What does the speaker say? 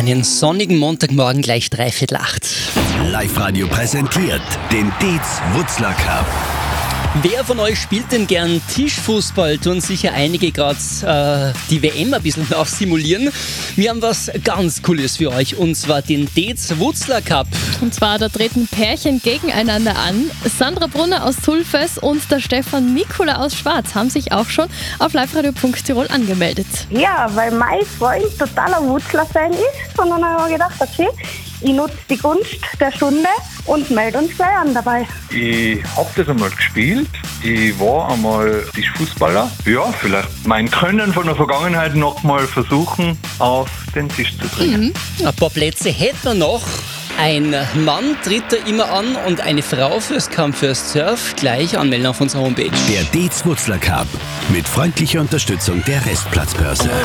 einen sonnigen Montagmorgen gleich 7:45. Live-Radio präsentiert den Dietz-Wutzler Cup. Wer von euch spielt denn gern Tischfußball? Tun sicher einige gerade die WM ein bisschen nachsimulieren. Wir haben was ganz Cooles für euch, und zwar den Dietz-Wutzler Cup. Und zwar, da treten Pärchen gegeneinander an. Sandra Brunner aus Sulfes und der Stefan Mikula aus Schwarz haben sich auch schon auf liveradio.tirol angemeldet. Ja, weil mein Freund totaler Wutzler-Fan ist, und dann habe ich gedacht, okay, ich nutze die Gunst der Stunde und melde uns gleich an dabei. Ich habe das einmal gespielt. Ich war einmal Tischfußballer. Ja, vielleicht mein Können von der Vergangenheit nochmal versuchen, auf den Tisch zu bringen. Ein paar Plätze hätten wir noch. Ein Mann tritt da immer an und eine Frau fürs Come First Surf. Gleich anmelden auf unserer Homepage. Der Dietz-Wutzler Cup mit freundlicher Unterstützung der Restplatzbörse.